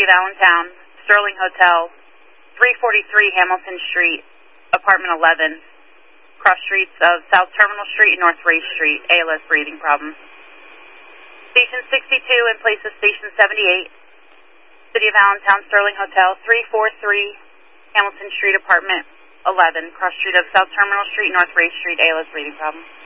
of Allentown, Sterling Hotel, 343 Hamilton Street, Apartment 11, cross streets of South Terminal Street and North Ray Street, ALS breathing problem. Station 62 in place of Station 78, City of Allentown, Sterling Hotel, 343 Hamilton Street, Apartment 11, cross street of South Terminal Street and North Ray Street, ALS breathing problem.